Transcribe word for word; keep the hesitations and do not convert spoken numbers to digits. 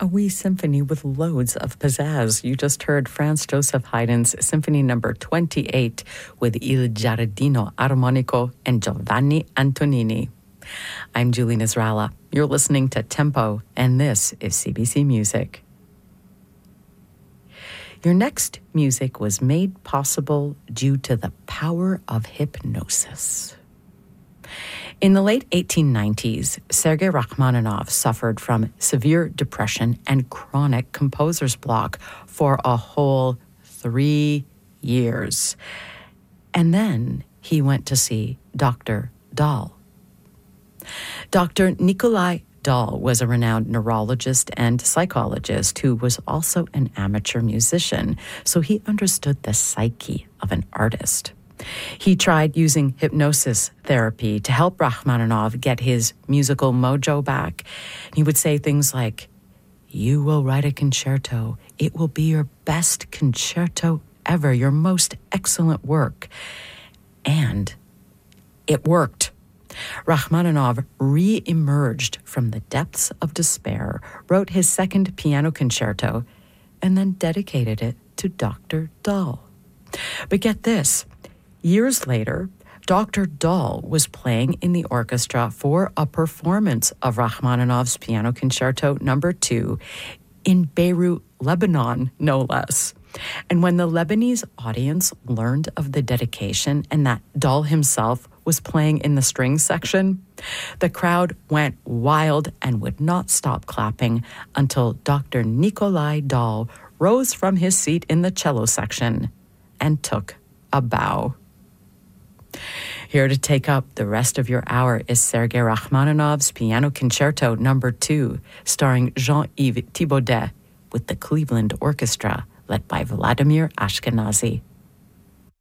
A wee symphony with loads of pizzazz. You just heard Franz Joseph Haydn's Symphony Number twenty-eight with Il Giardino Armonico and Giovanni Antonini. I'm Julie Nasrallah. You're listening to Tempo, and this is C B C Music. Your next music was made possible due to the power of hypnosis. In the late eighteen nineties, Sergei Rachmaninoff suffered from severe depression and chronic composer's block for a whole three years. And then he went to see Doctor Dahl. Doctor Nikolai Dahl was a renowned neurologist and psychologist who was also an amateur musician, so he understood the psyche of an artist. He tried using hypnosis therapy to help Rachmaninoff get his musical mojo back. He would say things like, "You will write a concerto. It will be your best concerto ever, your most excellent work." And it worked. Rachmaninoff re-emerged from the depths of despair, wrote his second piano concerto, and then dedicated it to Doctor Dahl. But get this. Years later, Doctor Dahl was playing in the orchestra for a performance of Rachmaninoff's Piano Concerto Number Two in Beirut, Lebanon, no less. And when the Lebanese audience learned of the dedication and that Dahl himself was playing in the strings section, the crowd went wild and would not stop clapping until Doctor Nikolai Dahl rose from his seat in the cello section and took a bow. Here to take up the rest of your hour is Sergei Rachmaninoff's Piano Concerto Number Two, starring Jean-Yves Thibaudet, with the Cleveland Orchestra, led by Vladimir Ashkenazy.